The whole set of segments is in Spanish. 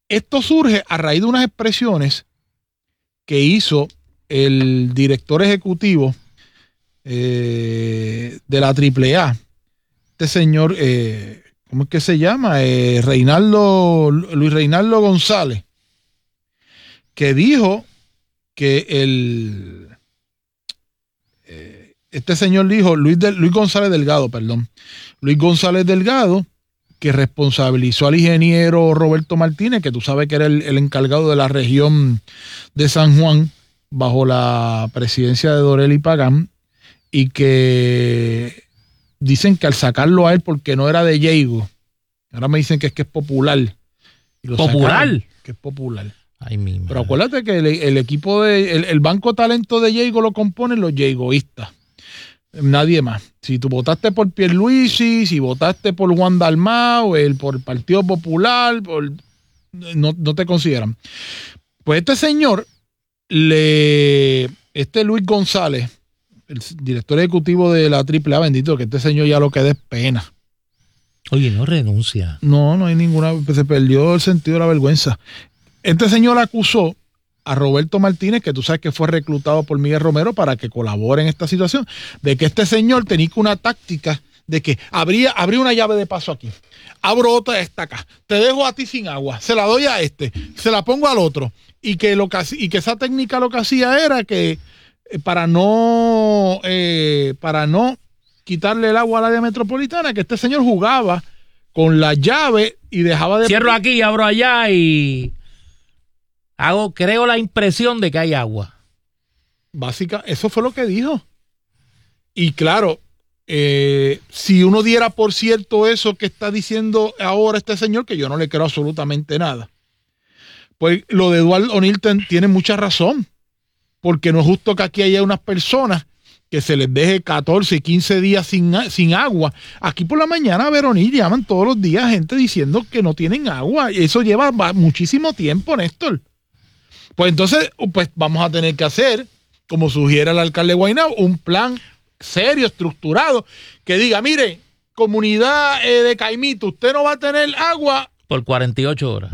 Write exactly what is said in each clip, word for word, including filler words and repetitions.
Esto surge a raíz de unas expresiones que hizo el director ejecutivo eh, de la triple A, este señor, eh, ¿cómo es que se llama? Eh, Reinaldo, Luis Reinaldo González, que dijo que el eh, este señor dijo, Luis, de, Luis González Delgado, perdón, Luis González Delgado, que responsabilizó al ingeniero Roberto Martínez, que tú sabes que era el, el encargado de la región de San Juan, bajo la presidencia de Doreli Pagán, y que dicen que al sacarlo a él porque no era de Diego, ahora me dicen que es que es popular. Y lo ¿Popular? Sacaron, que es popular. Ay, mi madre. Pero acuérdate que el, el equipo de, el, el banco talento de Diego lo componen los diegoístas. Nadie más. Si tú votaste por Pierluisi, si votaste por Juan Dalmau, el, por el Partido Popular, por, no, no te consideran. Pues este señor, le, este Luis González, el director ejecutivo de la triple A, bendito, que este señor ya lo que da es pena. Oye, no renuncia. No, no hay ninguna, se perdió el sentido de la vergüenza. Este señor acusó a Roberto Martínez, que tú sabes que fue reclutado por Miguel Romero para que colabore en esta situación, de que este señor tenía una táctica de que abría, abría una llave de paso aquí, abro otra esta acá, te dejo a ti sin agua, se la doy a este, se la pongo al otro, y que, lo que, y que esa técnica lo que hacía era que eh, para no eh, para no quitarle el agua al área metropolitana, que este señor jugaba con la llave y dejaba de... Cierro aquí, abro allá y... Hago, creo la impresión de que hay agua. Básica, eso fue lo que dijo. Y claro, eh, si uno diera por cierto eso que está diciendo ahora este señor, que yo no le creo absolutamente nada, pues lo de Eduardo O'Neill tiene mucha razón, porque no es justo que aquí haya unas personas que se les deje catorce y quince días sin, sin agua. Aquí por la mañana a Veronil llaman todos los días gente diciendo que no tienen agua, y eso lleva muchísimo tiempo, Néstor. Pues entonces, pues vamos a tener que hacer, como sugiere el alcalde de Guaynabo, un plan serio, estructurado, que diga, mire, comunidad eh, de Caimito, usted no va a tener agua. Por cuarenta y ocho horas.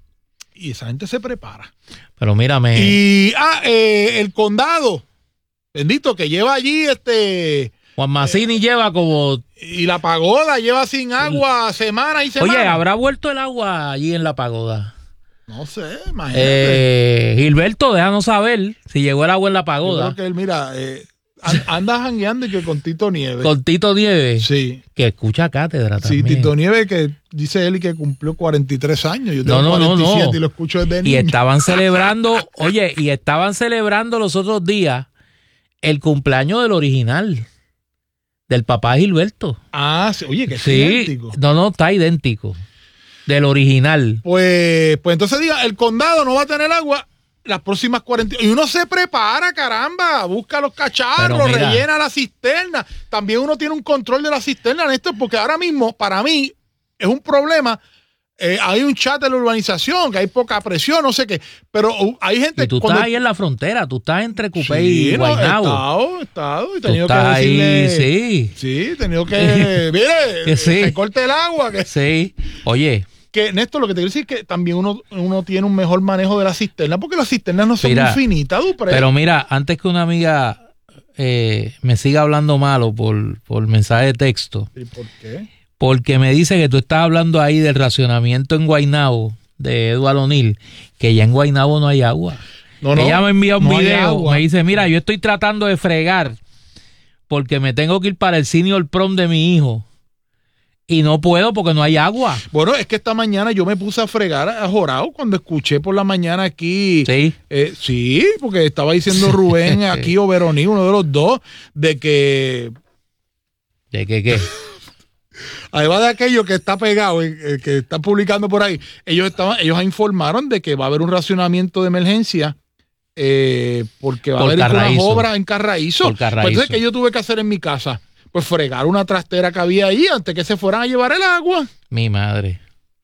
Y esa gente se prepara. Pero mírame. Y, ah, eh, el condado, bendito, que lleva allí este... Juan Mazzini eh, lleva como... Y la pagoda lleva sin agua el... semana y semana. Oye, ¿habrá vuelto el agua allí en la pagoda? No sé, imagínate. Eh, Gilberto, déjanos saber si llegó el agua en la pagoda. Yo creo que él, mira, eh, anda jangueando y que con Tito Nieves. ¿Con Tito Nieves? Sí. Que escucha cátedra también. Sí, Tito Nieves, que dice él que cumplió cuarenta y tres años. Yo tengo no, no, cuarenta y siete no, no. y lo escucho desde niño. Y estaban celebrando, oye, y estaban celebrando los otros días el cumpleaños del original, del papá de Gilberto. Ah, sí, oye, que sí, es idéntico. No, no, está idéntico. Del original. Pues, pues entonces diga, el condado no va a tener agua las próximas cuarenta. Y uno se prepara, caramba, busca los cacharros, mira, rellena la cisterna. También uno tiene un control de la cisterna, Néstor, porque ahora mismo, para mí, es un problema. Eh, hay un chat de la urbanización, que hay poca presión, no sé qué. Pero uh, hay gente... Y tú cuando... estás ahí en la frontera, tú estás entre Cupé sí, y Guaynabo. No, he estado, he estado. He tenido tú que estás decirle... ahí, sí. Sí, he tenido que... Mire, que sí. Se corte el agua. Que... Sí, oye... Que, Néstor, lo que te quiero decir es que también uno, uno tiene un mejor manejo de la cisterna, porque las cisternas no son mira, infinitas, Dupré. Pero mira, antes que una amiga eh, me siga hablando malo por, por mensaje de texto. ¿Y por qué? Porque me dice que tú estás hablando ahí del racionamiento en Guaynabo, de Eduardo O'Neill, que ya en Guaynabo no hay agua. No, no, Ella me envía un no video, me dice, mira, yo estoy tratando de fregar porque me tengo que ir para el senior prom de mi hijo. Y no puedo porque no hay agua. Bueno, es que esta mañana yo me puse a fregar a Jorao cuando escuché por la mañana aquí. Sí. Eh, sí, porque estaba diciendo Rubén aquí o Veroní, uno de los dos, de que... ¿De que qué? Además de aquello que está pegado, eh, que está publicando por ahí, ellos estaban, ellos informaron de que va a haber un racionamiento de emergencia eh, porque va por a haber unas obras en Carraízo. Por Carraízo. Pues entonces, ¿qué yo tuve que hacer en mi casa? Pues fregar una trastera que había ahí antes que se fueran a llevar el agua. Mi madre.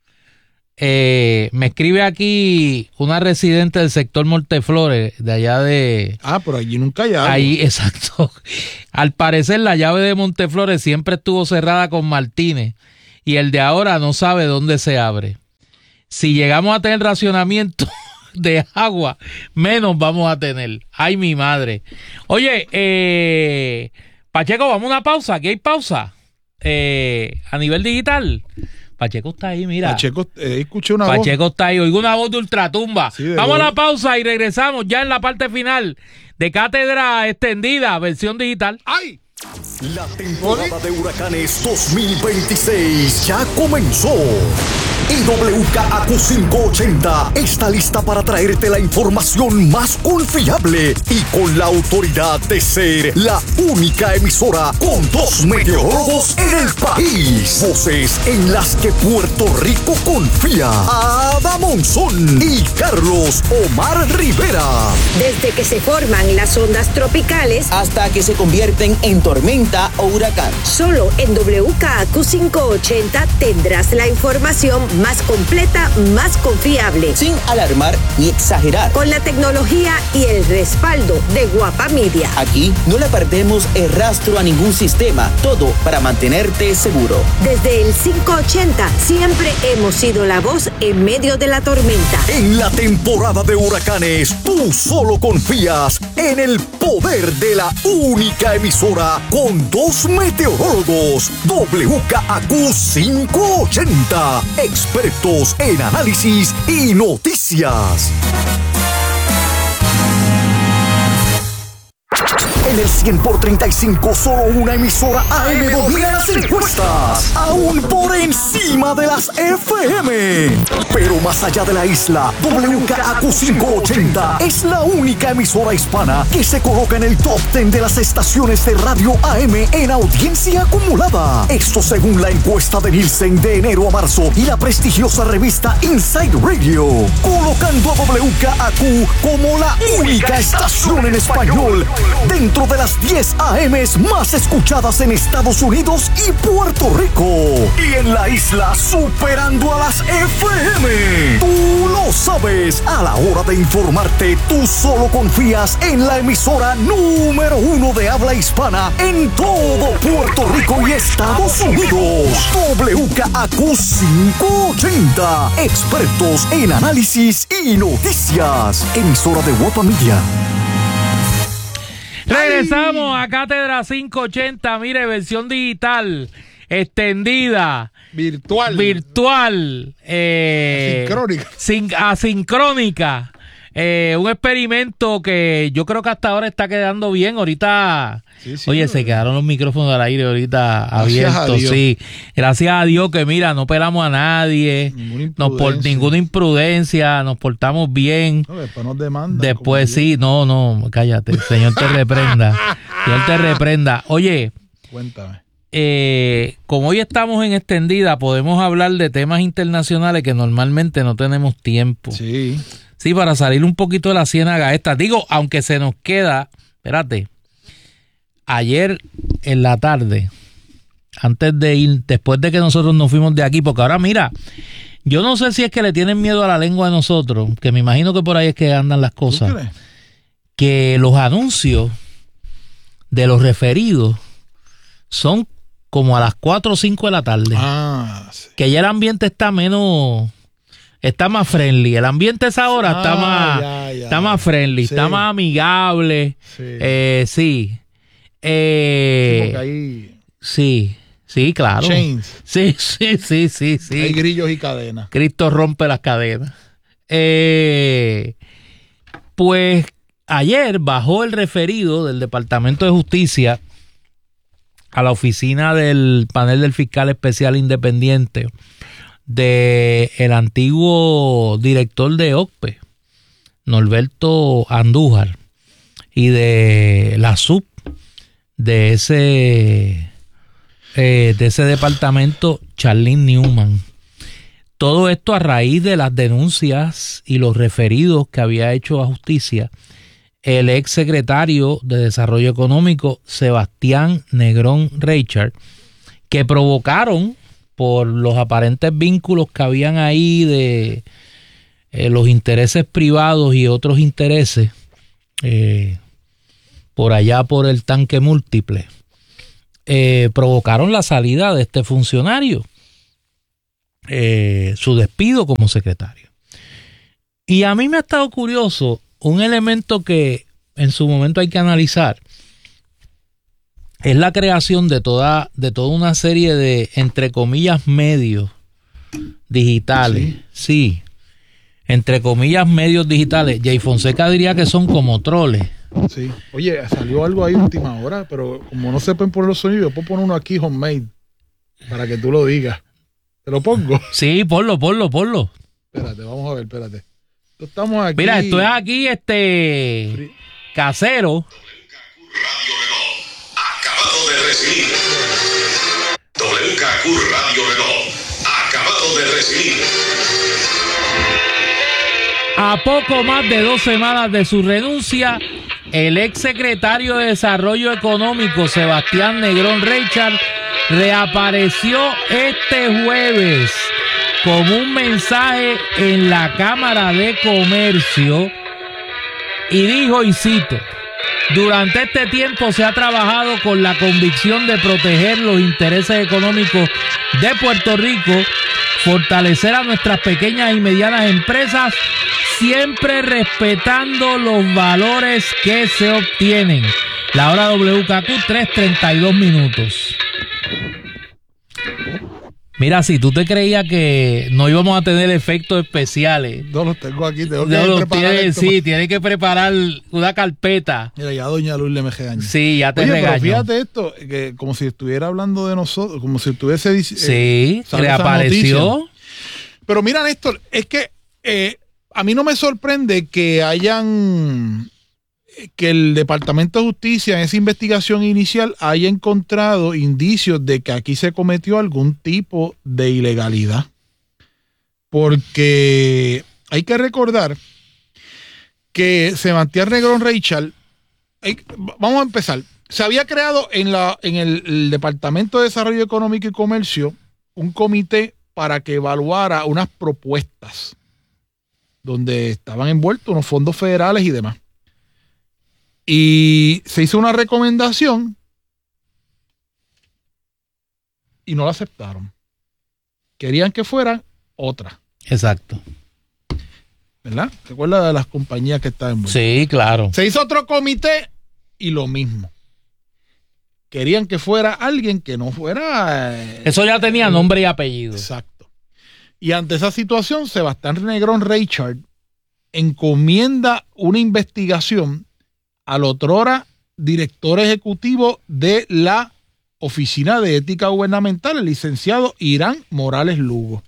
Eh, me escribe aquí una residente del sector Monteflores, de allá de... Ah, pero allí nunca hay agua. Ahí, exacto. Al parecer la llave de Monteflores siempre estuvo cerrada con Martínez y el de ahora no sabe dónde se abre. si llegamos a tener racionamiento de agua, menos vamos a tener. Ay, mi madre. Oye, eh, Pacheco, vamos a una pausa. Aquí hay pausa. Eh, a nivel digital. Pacheco está ahí, mira. Pacheco, eh, escuché una Pacheco voz. está ahí, oigo una voz de ultratumba. Sí, de vamos voz. A la pausa y regresamos ya en la parte final de Cátedra Extendida, versión digital. ¡Ay! La temporada de huracanes dos mil veintiséis ya comenzó. Y W K A Q quinientos ochenta está lista para traerte la información más confiable y con la autoridad de ser la única emisora con dos meteorólogos en el país. Voces en las que Puerto Rico confía. Ada Monzón y Carlos Omar Rivera. Desde que se forman las ondas tropicales hasta que se convierten en tormenta o huracán. Solo en W K A Q quinientos ochenta tendrás la información más completa, más confiable. Sin alarmar ni exagerar. Con la tecnología y el respaldo de Guapa Media. Aquí no le perdemos el rastro a ningún sistema. Todo para mantenerte seguro. Desde el quinientos ochenta siempre hemos sido la voz en medio de la tormenta. En la temporada de huracanes, tú solo confías en el poder de la única emisora con dos meteorólogos. W K A Q quinientos ochenta. Expertos en análisis y noticias. En el cien por treinta y cinco, solo una emisora A M domina las encuestas, aún por encima de las F M. Pero más allá de la isla, W K A Q quinientos ochenta es la única emisora hispana que se coloca en el top diez de las estaciones de radio A M en audiencia acumulada. Esto según la encuesta de Nielsen de enero a marzo y la prestigiosa revista Inside Radio, colocando a W K A Q como la única estación en español dentro de las diez A Ms más escuchadas en Estados Unidos y Puerto Rico. Y en la isla superando a las F M. Tú lo sabes, a la hora de informarte, tú solo confías en la emisora número uno de habla hispana en todo Puerto Rico y Estados Unidos. W K A Q quinientos ochenta. Expertos en análisis y noticias. Emisora de Guapa Media. Regresamos a Cátedra quinientos ochenta, mire, versión digital, extendida. Virtual. Virtual. Eh, asincrónica. Sin, asincrónica. Eh, un experimento que yo creo que hasta ahora está quedando bien. Ahorita, sí, sí, oye, se quedaron los micrófonos al aire ahorita abiertos. Sí, gracias a Dios que mira, no pelamos a nadie, nos por ninguna imprudencia, nos portamos bien. No, después nos demandan. Después sí, no, no, cállate, el Señor te reprenda. Señor te reprenda. Oye, cuéntame. Eh, como hoy estamos en extendida, podemos hablar de temas internacionales que normalmente no tenemos tiempo. Sí. Sí, para salir un poquito de la ciénaga esta. Digo, aunque se nos queda, espérate, ayer en la tarde, antes de ir, después de que nosotros nos fuimos de aquí, porque ahora mira, yo no sé si es que le tienen miedo a la lengua de nosotros, que me imagino que por ahí es que andan las cosas, que los anuncios de los referidos son como a las cuatro o cinco de la tarde. Ah, sí. Que ya el ambiente está menos... Está más friendly. El ambiente a esa hora ah, está más ya, ya. Está más friendly, sí. Está más amigable. Sí. Eh, sí. Eh, sí, ahí... sí, sí, claro. Chains. Sí, sí, sí, sí, sí. Hay grillos y cadenas. Cristo rompe las cadenas. Eh, pues ayer bajó el referido del Departamento de Justicia a la oficina del panel del fiscal especial independiente de el antiguo director de O C P E, Norberto Andújar, y de la sub de ese eh, de ese departamento, Charlene Newman. Todo esto a raíz de las denuncias y los referidos que había hecho a justicia el ex secretario de Desarrollo Económico, Sebastián Negrón Reichard, que provocaron por los aparentes vínculos que habían ahí de eh, los intereses privados y otros intereses eh, por allá por el tanque múltiple, eh, provocaron la salida de este funcionario. eh, su despido como secretario. Y a mí me ha estado curioso un elemento que en su momento hay que analizar. Es la creación de toda, de toda una serie de, entre comillas, medios digitales. Sí. sí. Entre comillas, medios digitales. Jay Fonseca diría que son como troles. Sí. Oye, salió algo ahí última hora, pero como no se pueden poner los sonidos, yo puedo poner uno aquí homemade para que tú lo digas. ¿Te lo pongo? Sí, ponlo, ponlo, ponlo. Espérate, vamos a ver, espérate. Estamos aquí. Mira, esto es aquí, este, casero. Acabado de recibir. W K Q Radio Reloj. Acabado de recibir. A poco más de dos semanas de su renuncia, el ex secretario de Desarrollo Económico, Sebastián Negrón Reichard, reapareció este jueves con un mensaje en la Cámara de Comercio y dijo, y cito: durante este tiempo se ha trabajado con la convicción de proteger los intereses económicos de Puerto Rico, fortalecer a nuestras pequeñas y medianas empresas, siempre respetando los valores que se obtienen. La hora W K Q, tres treinta y dos minutos. Mira, si tú te creías que no íbamos a tener efectos especiales. No los tengo aquí, tengo que no los preparar tiene, esto. Sí, tienes que preparar una carpeta. Mira, ya doña Luz le me regaña. Sí, ya te Oye, regaño. Pero fíjate esto, que como si estuviera hablando de nosotros, como si estuviese eh, sí, reapareció. Pero mira, Néstor, es que eh, a mí no me sorprende que hayan, que el Departamento de Justicia en esa investigación inicial haya encontrado indicios de que aquí se cometió algún tipo de ilegalidad. Porque hay que recordar que Sebastián Negrón Reichard, vamos a empezar, se había creado en, la, en el, el Departamento de Desarrollo Económico y Comercio un comité para que evaluara unas propuestas donde estaban envueltos unos fondos federales y demás. Y se hizo una recomendación y no la aceptaron. Querían que fueran otra. Exacto. ¿Verdad? ¿Recuerda de las compañías que estaban envueltas? Sí, claro. Se hizo otro comité y lo mismo. Querían que fuera alguien que no fuera... Eh, Eso ya tenía nombre y apellido. Exacto. Y ante esa situación, Sebastián Negrón Reichard encomienda una investigación al otrora director ejecutivo de la Oficina de Ética Gubernamental, el licenciado Irán Morales Lugo,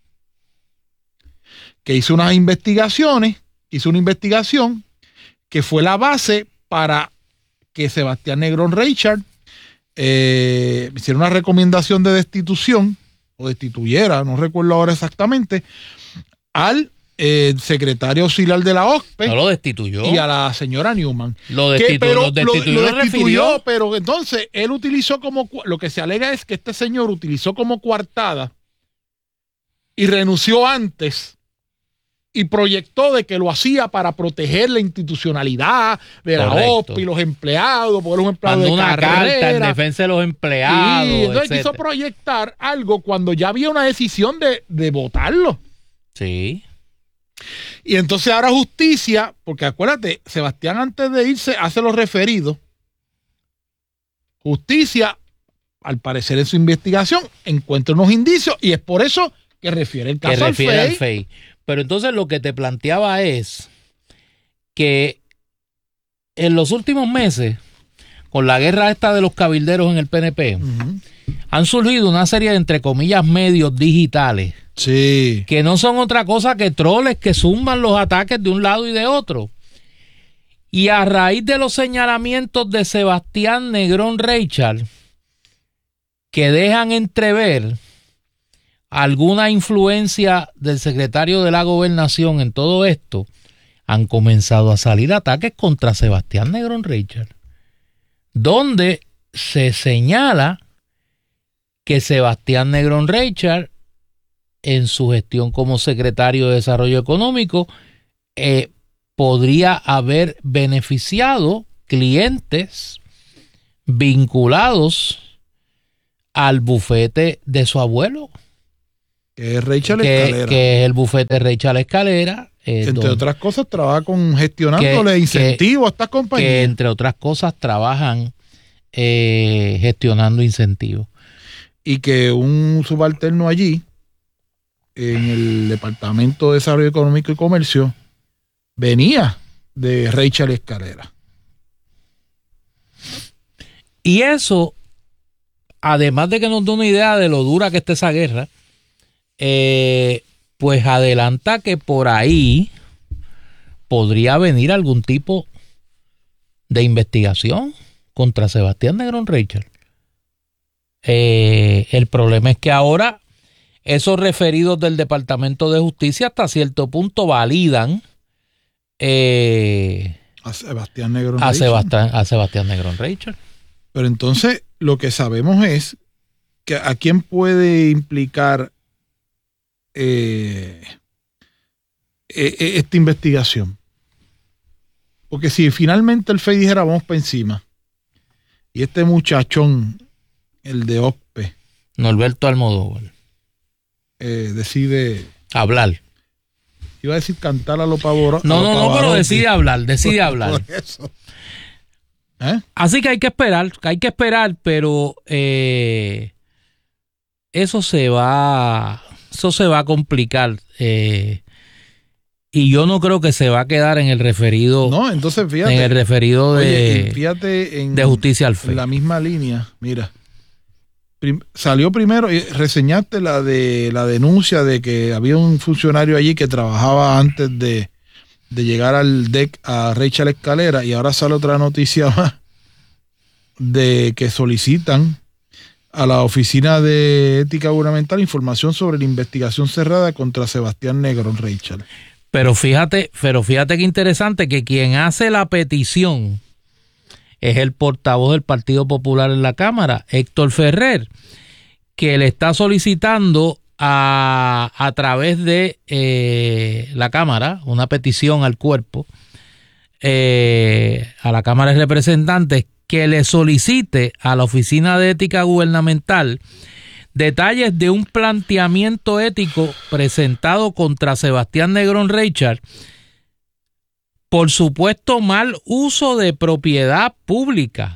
que hizo unas investigaciones, hizo una investigación que fue la base para que Sebastián Negrón Reichard eh, hiciera una recomendación de destitución, o destituyera, no recuerdo ahora exactamente, al eh, secretario auxiliar de la O C P E. No lo destituyó. Y a la señora Newman. Lo destituyó, que, pero, lo destituyó, lo, lo destituyó refirió. Pero entonces él utilizó como, lo que se alega es que este señor utilizó como coartada y renunció antes y proyectó de que lo hacía para proteger la institucionalidad de la Correcto. O P E y los empleados, porque era un empleado Mandó de una carrera. carta en defensa de los empleados. Sí, entonces etcétera. quiso proyectar algo cuando ya había una decisión de, de votarlo. Sí. Y entonces ahora justicia, porque acuérdate, Sebastián antes de irse hace los referidos. Justicia, al parecer en su investigación, encuentra unos indicios y es por eso que refiere el caso que refiere al al F E I. F E I. Pero entonces lo que te planteaba es que en los últimos meses, con la guerra esta de los cabilderos en el P N P, Uh-huh. han surgido una serie de, entre comillas, medios digitales Sí. que no son otra cosa que troles que zumban los ataques de un lado y de otro. Y a raíz de los señalamientos de Sebastián Negrón Reichard, que dejan entrever alguna influencia del secretario de la Gobernación en todo esto, han comenzado a salir ataques contra Sebastián Negrón Reichard, donde se señala que Sebastián Negrón Reichard, en su gestión como secretario de Desarrollo Económico, eh, podría haber beneficiado clientes vinculados al bufete de su abuelo, Que es Rachel que, Escalera. que es el bufete Rachel Escalera. Eh, entre donde, otras cosas, trabaja con gestionándole que, incentivos que, a estas compañías. Que entre otras cosas trabajan eh, gestionando incentivos. Y que un subalterno allí, en el Departamento de Desarrollo Económico y Comercio, venía de Rachel Escalera. Y eso, además de que nos da una idea de lo dura que está esa guerra, eh, pues adelanta que por ahí podría venir algún tipo de investigación contra Sebastián Negrón Rachel. Eh, el problema es que ahora esos referidos del Departamento de Justicia hasta cierto punto validan eh, a Sebastián Negrón a Rachel. Sebastián, a Sebastián Negrón Rachel. Pero entonces lo que sabemos es que a quién puede implicar eh, eh, esta investigación. Porque si finalmente el F E I dijera vamos para encima y este muchachón, el de O C P E, Norberto Almodóvar, eh, decide hablar. Iba a decir cantar a lo pavoro. No, no, no, pero decide hablar, decide por, hablar. Por eso. ¿Eh? Así que hay que esperar, hay que esperar, pero eh, eso se va, eso se va a complicar. Eh, y yo no creo que se va a quedar en el referido. No, entonces fíjate. En el referido de, oye, fíjate en, de justicia al F E I. En la misma línea, mira. Prim, salió primero, y reseñaste la de la denuncia de que había un funcionario allí que trabajaba antes de, de llegar al D E C a Rachel Escalera, y ahora sale otra noticia más de que solicitan a la Oficina de Ética Gubernamental información sobre la investigación cerrada contra Sebastián Negrón Rachel. Pero fíjate, pero fíjate qué interesante que quien hace la petición es el portavoz del Partido Popular en la Cámara, Héctor Ferrer, que le está solicitando a, a través de eh, la Cámara una petición al cuerpo, eh, a la Cámara de Representantes, que le solicite a la Oficina de Ética Gubernamental detalles de un planteamiento ético presentado contra Sebastián Negrón Rachel por supuesto mal uso de propiedad pública.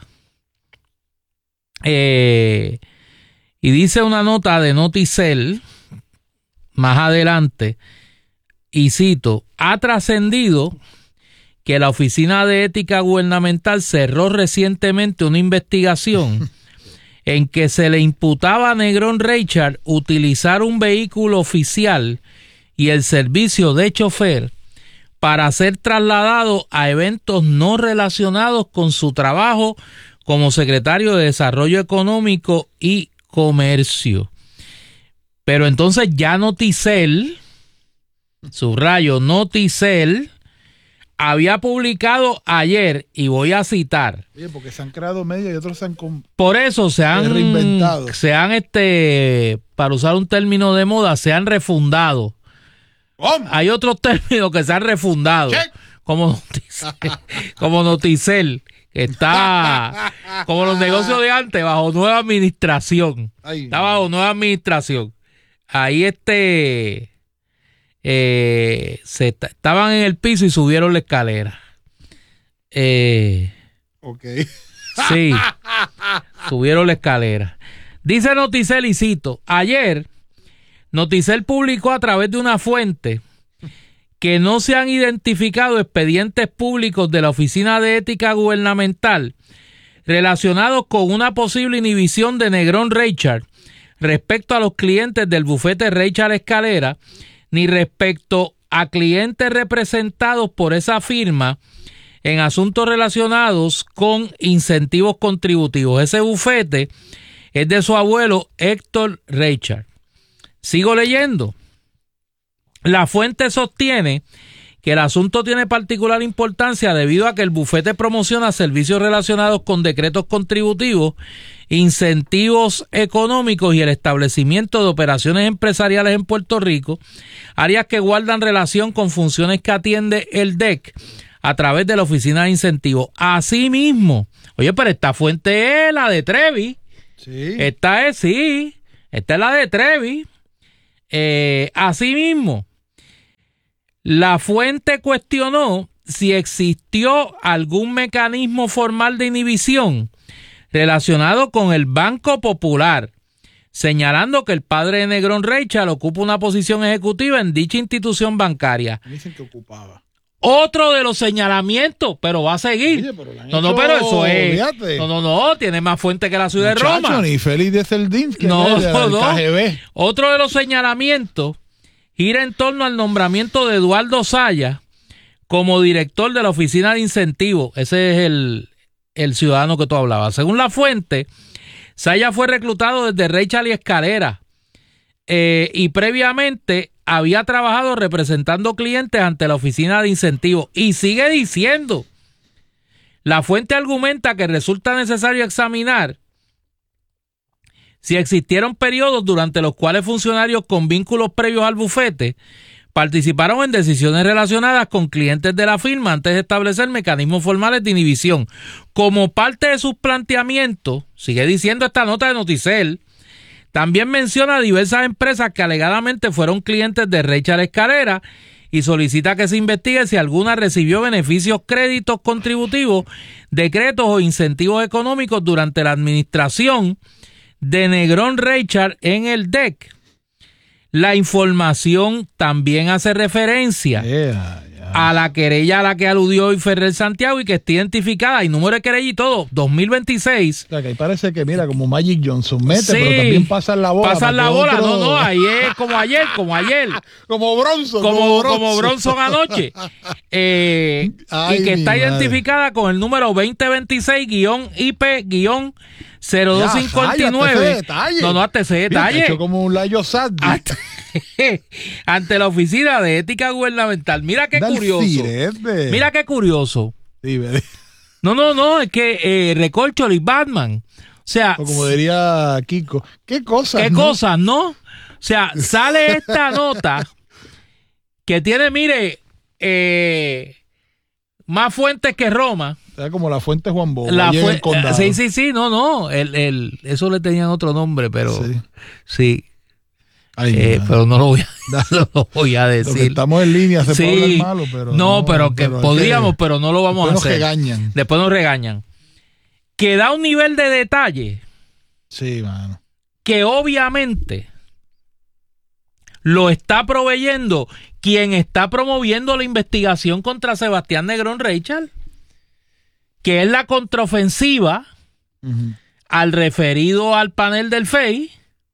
Eh, y dice una nota de Noticel más adelante, y cito, ha trascendido que la Oficina de Ética Gubernamental cerró recientemente una investigación en que se le imputaba a Negrón Rachel utilizar un vehículo oficial y el servicio de chofer para ser trasladado a eventos no relacionados con su trabajo como secretario de Desarrollo Económico y Comercio. Pero entonces ya Noticel, subrayo, Noticel, había publicado ayer, y voy a citar. Oye, porque se han creado medios y otros se han com- Por eso se han reinventado. Se han, este, para usar un término de moda, se han refundado. ¿Cómo? Hay otros términos que se han refundado. ¿Qué? Como Noticel, como Noticel, que está como los negocios de antes, bajo nueva administración. Ay, Está bajo nueva administración. Ahí este eh, se estaban en el piso y subieron la escalera. Eh, ok. sí, subieron la escalera. Dice Noticel, y cito, ayer Noticel publicó a través de una fuente que no se han identificado expedientes públicos de la Oficina de Ética Gubernamental relacionados con una posible inhibición de Negrón Rachel respecto a los clientes del bufete Rachel Escalera, ni respecto a clientes representados por esa firma en asuntos relacionados con incentivos contributivos. Ese bufete es de su abuelo Héctor Rachel. Sigo leyendo. La fuente sostiene que el asunto tiene particular importancia debido a que el bufete promociona servicios relacionados con decretos contributivos, incentivos económicos y el establecimiento de operaciones empresariales en Puerto Rico, áreas que guardan relación con funciones que atiende el D E C a través de la Oficina de Incentivos. Asimismo, oye, pero esta fuente es la de Trevi. Sí. Esta es, sí, esta es la de Trevi. Eh, asimismo, la fuente cuestionó si existió algún mecanismo formal de inhibición relacionado con el Banco Popular, señalando que el padre de Negrón Reichard ocupa una posición ejecutiva en dicha institución bancaria. Dicen que ocupaba. Otro de los señalamientos, pero va a seguir. Oye, pero no, no, hecho, pero eso es. Fíjate. No, no, no, tiene más fuente que la ciudad Muchacho, de Roma. Ni Félix de Celdín, que no, es de, no, del no. K G B. Otro de los señalamientos gira en torno al nombramiento de Eduardo Saya como director de la Oficina de Incentivos. Ese es el, el ciudadano que tú hablabas. Según la fuente, Saya fue reclutado desde Reichard y Escalera eh, y previamente había trabajado representando clientes ante la Oficina de Incentivos. Y sigue diciendo, la fuente argumenta que resulta necesario examinar si existieron periodos durante los cuales funcionarios con vínculos previos al bufete participaron en decisiones relacionadas con clientes de la firma antes de establecer mecanismos formales de inhibición. Como parte de sus planteamientos, sigue diciendo esta nota de Noticel, también menciona diversas empresas que alegadamente fueron clientes de Reichard Escalera y solicita que se investigue si alguna recibió beneficios, créditos contributivos, decretos o incentivos económicos durante la administración de Negrón Reichard en el D E C. La información también hace referencia Yeah, yeah. a la querella a la que aludió hoy Ferrer Santiago y que está identificada, y número de querella y todo, dos mil veintiséis. O sea, que ahí parece que, mira, como Magic Johnson mete, Sí, pero también pasan la bola. pasan para la que bola, otro- no, no, ahí es como ayer, como ayer. Como Bronson. como, como Bronson anoche, eh, Ay, y que mi está madre. identificada con el número veinte veintiséis I P cero dos cinco nueve. No, no, hasta ese detalle. Hecho como un Layo Saddi. Ante, ante la Oficina de Ética Gubernamental. Mira qué Dale curioso. sirete. Mira qué curioso. Sí, ve- No, no, no, es que eh, Recorcholis Batman. O sea, o como diría Kiko. ¿Qué cosas? ¿qué no? cosas, no? O sea, sale esta nota que tiene, mire, eh, más fuentes que Roma. O sea, como la fuente Juan Bosch. La allí en fue- el condado. sí, sí, sí, no, no. El, el, eso le tenían otro nombre, pero Sí. sí, Ay, eh, madre. pero no lo voy a, no lo voy a Lo que decir. estamos en línea se puede Sí, hablar malo, pero. no, pero que pero es podríamos, que pero no lo vamos a después nos hacer. regañan. Después nos regañan. Que da un nivel de detalle Sí, mano. que obviamente lo está proveyendo quien está promoviendo la investigación contra Sebastián Negrón Reichard, que es la contraofensiva Ujú. al referido al panel del F E I,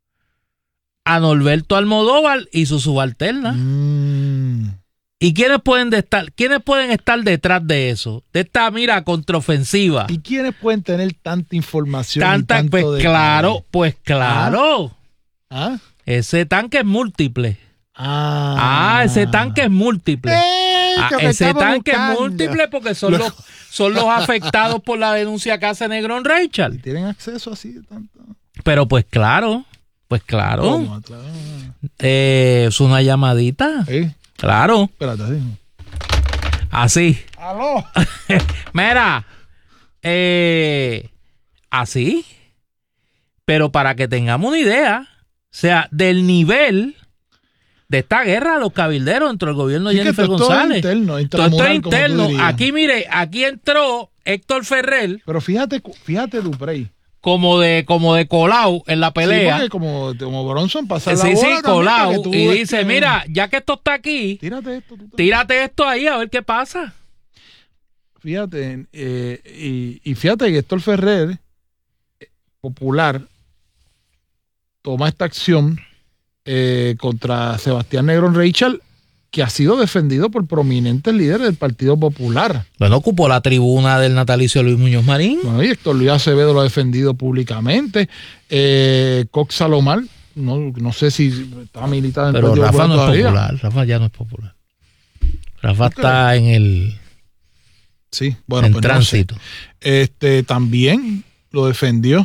a Norberto Almodóvar y su subalterna. Mm. ¿Y quiénes pueden, de estar, quiénes pueden estar detrás de eso? De esta, mira, contraofensiva. ¿Y quiénes pueden tener tanta información? y Tanta, tanto pues detalle? claro, pues claro. ¿Ah? Ese tanque es múltiple. Ah, Ah, ese tanque es múltiple. ¡Ey, Ah, que me ese estaba tanque buscando! es múltiple porque son Lo- los, son los afectados por la denuncia que hace Negrón Reichard. ¿Tienen acceso así de tanto? Pero pues claro, pues claro. ¿Cómo? Claro. Eh, es una llamadita. ¿Eh? Claro, Espérate, así. así. ¡Aló! Mira, eh, así. Pero para que tengamos una idea, o sea, del nivel de esta guerra de los cabilderos dentro del gobierno de Sí, que Jennifer todo esto es González. interno, Todo esto es intramural, como tú interno. dirías. Aquí, mire, aquí entró Héctor Ferrer Pero fíjate, fíjate, Duprey. como de, como de colao en la Sí, pelea. porque como, como Bronson pasa la Sí, bola sí, también para colao. que tú Y veas dice, que- mira, ya que esto está aquí, Tírate esto. tú- tírate esto ahí a ver qué pasa. Fíjate, eh, y, y fíjate que Héctor Ferrer, eh, popular, toma esta acción eh, contra Sebastián Negrón Reichard, que ha sido defendido por prominentes líderes del Partido Popular. Bueno, ocupó la tribuna del natalicio de Luis Muñoz Marín. Bueno, y Héctor Luis Acevedo lo ha defendido públicamente. Eh, Cox Salomar, no, no sé si está militado en el Pero Partido Rafa no es todavía. popular. Rafa ya no es popular. Rafa está en el Sí, bueno, en pues no sé. tránsito. Este también lo defendió.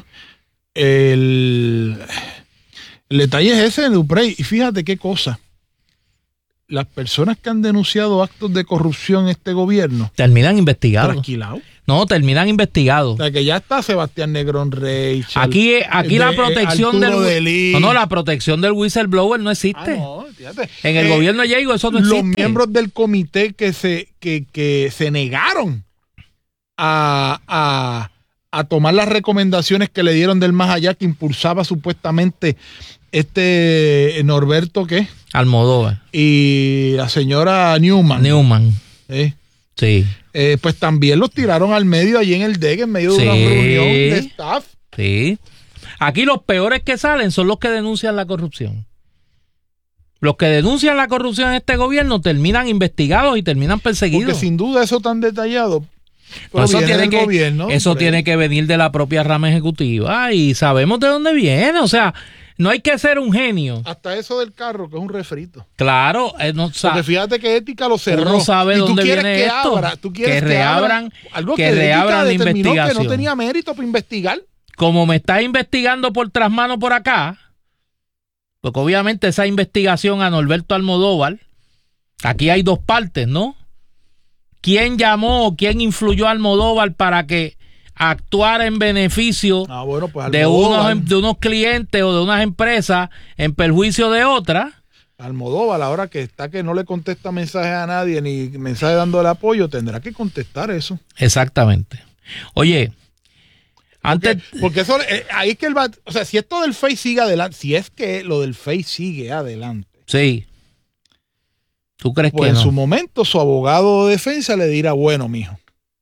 El, el detalle es ese de Duprey. Y fíjate qué cosa. las personas que han denunciado actos de corrupción en este gobierno terminan investigados. Tranquilados. No, terminan investigados. O sea, que ya está Sebastián Negrón Rey. Aquí, aquí de, la protección del Delí. no, no, la protección del whistleblower no existe. Ah, no, fíjate. En el eh, gobierno de Diego eso no existe. Los miembros del comité que se, que, que se negaron a, a, a tomar las recomendaciones que le dieron del más allá que impulsaba supuestamente este Norberto, ¿qué? Almodóvar. Y la señora Newman. Newman. ¿Eh? Sí. Eh, pues también los tiraron al medio allí en el D E C en medio Sí. de una reunión de staff. Sí. Aquí los peores que salen son los que denuncian la corrupción. Los que denuncian la corrupción en este gobierno terminan investigados y terminan perseguidos. Porque sin duda eso tan detallado Pero eso tiene, que, gobierno, eso tiene que venir de la propia rama ejecutiva y sabemos de dónde viene. O sea, no hay que ser un genio. Hasta eso del carro, que es un refrito. Claro, eh, no, Porque fíjate que Ética lo cerró. Uno sabe y tú dónde quieres viene que esto. abra, tú quieres que reabran, que, abra algo que que reabran la Ética determinó investigación. que no tenía mérito para investigar. Como me está investigando por tras mano por acá, porque obviamente esa investigación a Norberto Almodóvar, aquí hay dos partes, ¿no? ¿Quién llamó, quién influyó a Almodóvar para que actuara en beneficio Ah, bueno, pues de Almodóvar, unos, de unos clientes o de unas empresas en perjuicio de otras? Almodóvar, ahora que está que no le contesta mensajes a nadie ni mensajes dándole apoyo, tendrá que contestar eso. Exactamente. Oye, antes... Porque, porque eso, eh, ahí es que el va, o sea, si esto del Face sigue adelante, si es que lo del Face sigue adelante, Sí. ¿Tú crees pues que en no? su momento su abogado de defensa le dirá, bueno, mijo,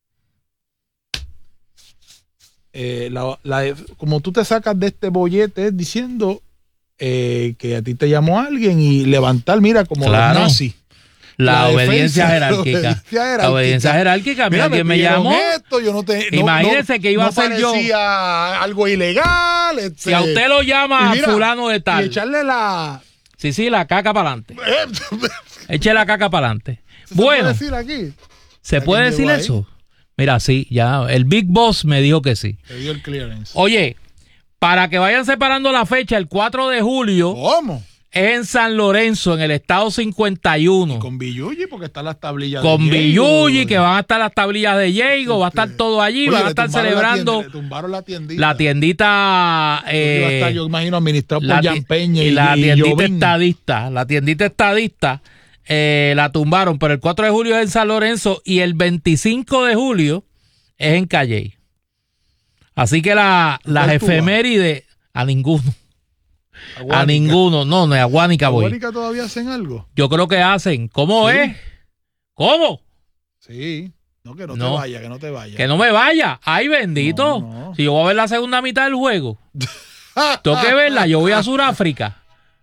eh, la, la, como tú te sacas de este bollete diciendo eh, que a ti te llamó alguien y levantar, mira, como Claro. los nazis. La, La obediencia defensa, jerárquica. la obediencia jerárquica. La obediencia jerárquica. Mira, alguien me pidieron llamó. esto, yo no te, no- Imagínese no- que iba no a ser yo. parecía algo ilegal. Este, Si a usted lo llama y mira, fulano de y tal. echarle la... Sí, sí, la caca para adelante. Eche la caca para adelante. ¿Se Bueno, puede decir aquí? ¿se ¿A puede quién decir llegó ahí? eso? Mira, sí, ya. El Big Boss me dijo que sí. Te dio el clearance. Oye, para que vayan separando la fecha, el cuatro de julio ¿Cómo? es en San Lorenzo, en el estado cincuenta y uno. Con Billuyi, porque están las tablillas Con de Billuyi, que van a estar las tablillas de Diego, va a estar todo allí, Oye, van a le estar tumbaron la celebrando tienda- le tumbaron la tiendita. la tiendita. Porque iba a estar, eh, yo imagino, administrado la por ti- Jan Peña y, y la y tiendita Jovín. estadista, la tiendita estadista eh, la tumbaron, pero el cuatro de julio es en San Lorenzo y el veinticinco de julio es en Calley. Así que la, las ¿Cuál tú vas? efemérides a ninguno, a Aguánica. ninguno, no, no es a Guánica voy. ¿Aguánica todavía hacen algo? Yo creo que hacen, ¿cómo Sí. es? ¿Cómo? Sí. No, que no, No. te vaya, que no te vaya. Que no me vaya. Ay, bendito. No, no. Si yo voy a ver la segunda mitad del juego, tengo que verla. Yo voy a Sudáfrica.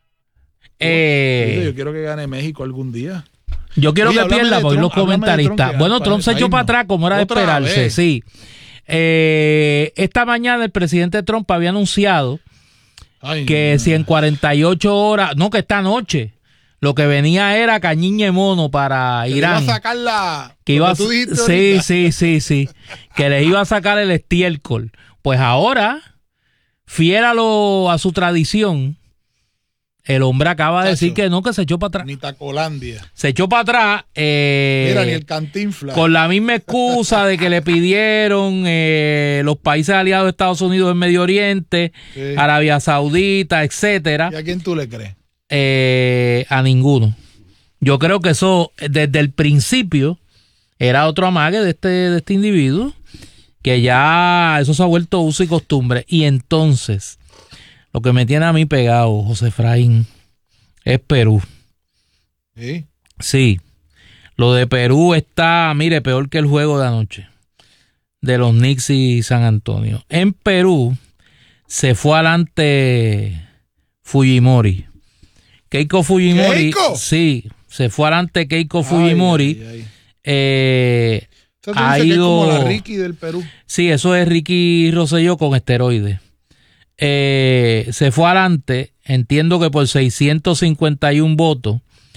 Eh, Yo quiero que gane México algún día. Yo quiero Oye, que háblame pierda de por los Trump, háblame de comentaristas. Trump, que Bueno, para- Trump se para echó irnos. para atrás, como era de Otra esperarse, vez. sí. Eh, esta mañana el presidente Trump había anunciado Ay, que no. si en cuarenta y ocho horas, no, que esta noche, lo que venía era cañiñe mono para Que le Irán. iba a sacar la... Que iba a, lo tú dijiste sí, ahorita. sí, sí, sí. Que les iba a sacar el estiércol. Pues ahora, fiel a, lo, a su tradición, el hombre acaba de Chacho. decir que no, que se echó para atrás. Ni Tacolandia. Se echó para atrás. eh, Mira, ni el Cantinflas. con la misma excusa de que le pidieron eh, los países aliados de Estados Unidos en Medio Oriente, Sí. Arabia Saudita, etcétera, ¿Y a quién tú le crees? eh, a ninguno. Yo creo que eso desde el principio era otro amague de este, de este individuo, que ya eso se ha vuelto uso y costumbre. Y entonces, lo que me tiene a mí pegado, José Efraín, es Perú. Sí. Sí, lo de Perú está, mire, peor que el juego de anoche de los Knicks y San Antonio. En Perú se fue adelante Fujimori. Keiko Fujimori. ¿Keiko? Sí, se fue adelante Keiko Fujimori. Ay, ay, ay. Eh, O sea, tú ha dices que es como ido- la Ricky del Perú. Sí, eso es Ricky Rosselló con esteroides. Eh, se fue adelante, entiendo que por seiscientos cincuenta y uno votos.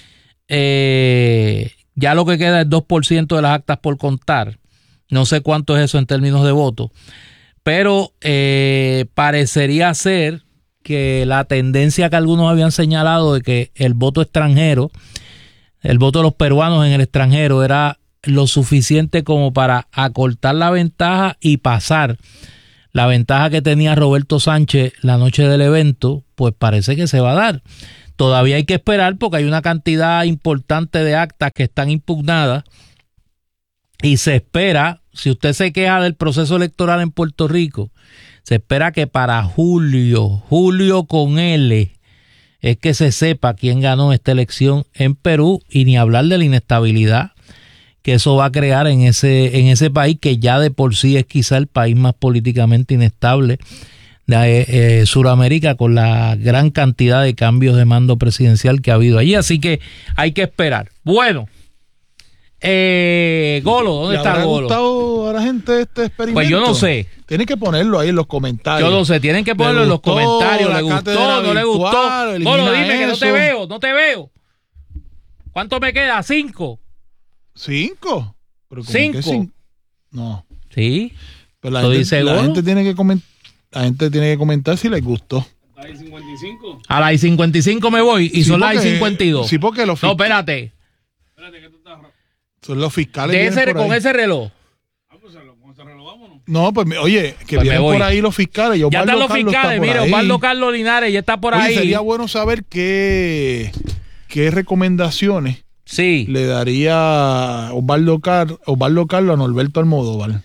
Eh, ya lo que queda es dos por ciento de las actas por contar. No sé cuánto es eso en términos de votos. Pero eh, parecería ser que la tendencia que algunos habían señalado de que el voto extranjero el voto de los peruanos en el extranjero era lo suficiente como para acortar la ventaja y pasar la ventaja que tenía Roberto Sánchez la noche del evento, pues parece que se va a dar. Todavía hay que esperar porque hay una cantidad importante de actas que están impugnadas y se espera, si usted se queja del proceso electoral en Puerto Rico, se espera que para julio, julio con L, es que se sepa quién ganó esta elección en Perú, y ni hablar de la inestabilidad que eso va a crear en ese, en ese país que ya de por sí es quizá el país más políticamente inestable de eh, Sudamérica, con la gran cantidad de cambios de mando presidencial que ha habido allí. Así que hay que esperar. Bueno, eh, Golo, ¿dónde está Golo? ¿Le ha gustado a la gente este experimento? Pues yo no sé. Tienen que ponerlo ahí en los comentarios. Yo no sé, tienen que ponerlo en los comentarios. ¿Le gustó? ¿No le gustó? Golo, dime que no te veo, no te veo. ¿Cuánto me queda? ¿Cinco? ¿Cinco? ¿Pero ¿Cinco? Cinco? No. ¿Sí? Pero la, gente, dice la gente tiene que comentar. La gente tiene que comentar si les gustó. ¿A las cincuenta y cinco? A las cincuenta y cinco me voy y sí, son porque, las cincuenta y dos. Sí, porque los No, espérate. Espérate que tú estás... Son los fiscales. De ese, con ese reloj. Ah, pues con ese reloj vámonos. No, pues oye, que pues vienen por ahí los fiscales. Ya están los Carlos fiscales, mira, Osvaldo Carlos Linares ya está por oye, ahí. Sería bueno saber qué, qué recomendaciones sí. le daría Osvaldo, Car Osvaldo Carlos a Norberto Almodóvar.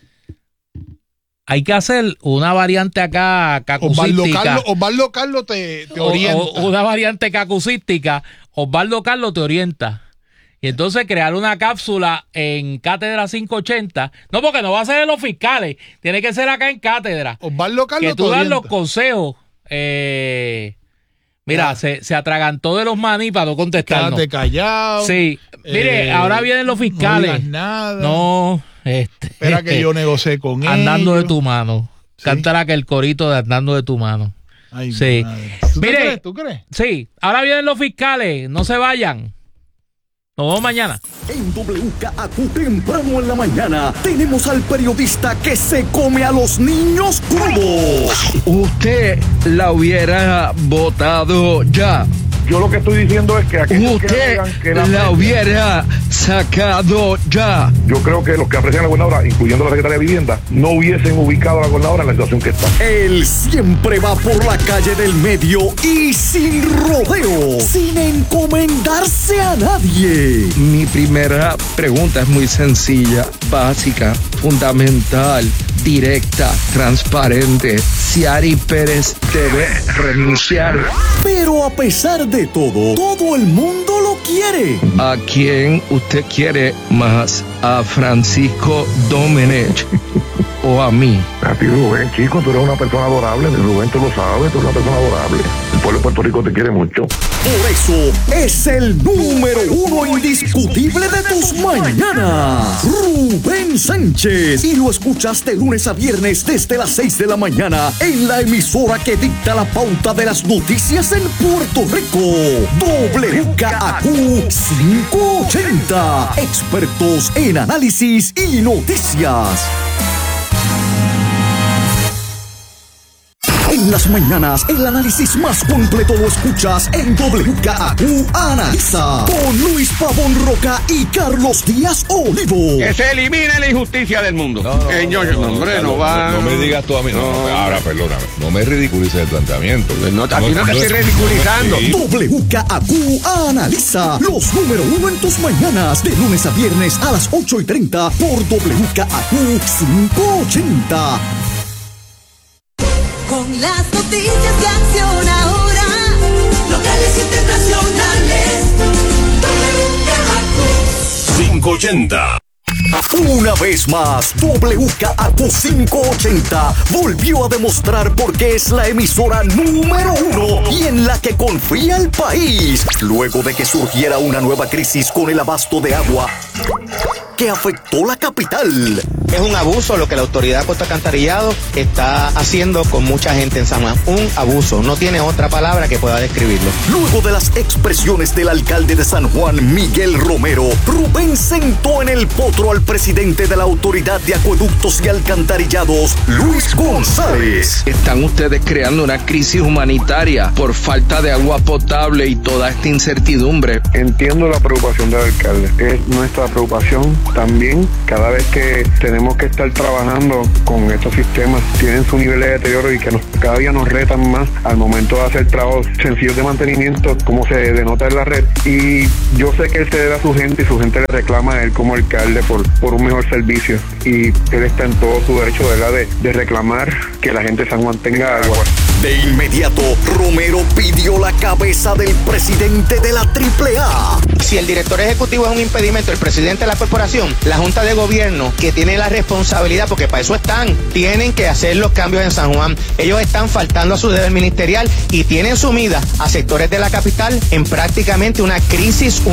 Hay que hacer una variante acá cacusística. Osvaldo Carlos, Osvaldo Carlos te, te orienta. O, o, una variante cacusística. Osvaldo Carlos te orienta. Y entonces crear una cápsula en Cátedra quinientos ochenta. No, porque no va a ser de los fiscales. Tiene que ser acá en Cátedra. Osvaldo Carlos que tú das los consejos. Eh, mira, se, se atragantó de los maní para no contestarnos. Quédate callado. Sí. Mire, eh, ahora vienen los fiscales. No digas nada. No. Este, Espera que yo negocié con él. Andando ellos. de tu mano. ¿Sí? Cantará que el corito de Andando de tu mano. Ay, sí. ¿Tú Mire, crees? ¿Tú crees? Sí. Ahora vienen los fiscales. No se vayan. Nos vemos mañana. En W K A Q temprano en la mañana tenemos al periodista que se come a los niños crudos. Usted la hubiera votado ya. Yo lo que estoy diciendo es que aquellos usted que digan que la, la hubiera sacado ya. Yo creo que los que aprecian a la gobernadora, incluyendo la secretaria de Vivienda, no hubiesen ubicado a la gobernadora en la situación que está. Él siempre va por la calle del medio y sin rodeo, sin encomendarse a nadie. Mi primera pregunta es muy sencilla, básica, fundamental, directa, transparente. Ciary Pérez debe renunciar. Pero a pesar de todo, todo el mundo lo quiere. ¿A quién usted quiere más? ¿A Francisco Domenech o a mí? A ti, Rubén, chico, tú eres una persona adorable. Rubén, tú lo sabes, tú eres una persona adorable. El pueblo de Puerto Rico te quiere mucho. Por eso es el número uno indiscutible de tus mañanas, Rubén Sánchez. Y lo escuchas de lunes a viernes desde las seis de la mañana en la emisora que dicta la pauta de las noticias en Puerto Rico. W K A Q quinientos ochenta. Expertos en análisis y noticias. En las mañanas, el análisis más completo lo escuchas en W K A Q Analiza con Luis Pavón Roca y Carlos Díaz Olivo. Que se elimine la injusticia del mundo. No, no, eh, yo, no, no, hombre, Carlos, no va. No me digas tú a mí. No, no, no, ahora, perdóname. No me ridiculices el planteamiento. No, no, aquí no, no te estoy ridiculizando. Sí. W K A Q Analiza los número uno en tus mañanas, de lunes a viernes a las ocho y treinta por W K A Q quinientos ochenta. Con las noticias de Acción Ahora, locales e internacionales, W K A Q quinientos ochenta. Una vez más, W K A Q quinientos ochenta volvió a demostrar por qué es la emisora número uno y en la que confía el país. Luego de que surgiera una nueva crisis con el abasto de agua, que afectó la capital. Es un abuso lo que la autoridad de Puerto Alcantarillado está haciendo con mucha gente en San Juan. Un abuso, no tiene otra palabra que pueda describirlo. Luego de las expresiones del alcalde de San Juan, Miguel Romero, Rubén sentó en el potro al presidente de la Autoridad de Acueductos y Alcantarillados, Luis González. Están ustedes creando una crisis humanitaria por falta de agua potable y toda esta incertidumbre. Entiendo la preocupación del alcalde. Es nuestra preocupación también. Cada vez que tenemos que estar trabajando con estos sistemas, tienen su nivel de deterioro y que nos, cada día nos retan más al momento de hacer trabajos sencillos de mantenimiento, como se denota en la red. Y yo sé que él se debe a su gente y su gente le reclama a él como alcalde por, por un mejor servicio. Y él está en todo su derecho, ¿verdad?, de, de reclamar que la gente de San Juan tenga agua. De inmediato, Romero pidió la cabeza del presidente de la triple A. Si el director ejecutivo es un impedimento, el presidente de la corporación, la Junta de Gobierno, que tiene la responsabilidad, porque para eso están, tienen que hacer los cambios en San Juan. Ellos están faltando a su deber ministerial y tienen sumida a sectores de la capital en prácticamente una crisis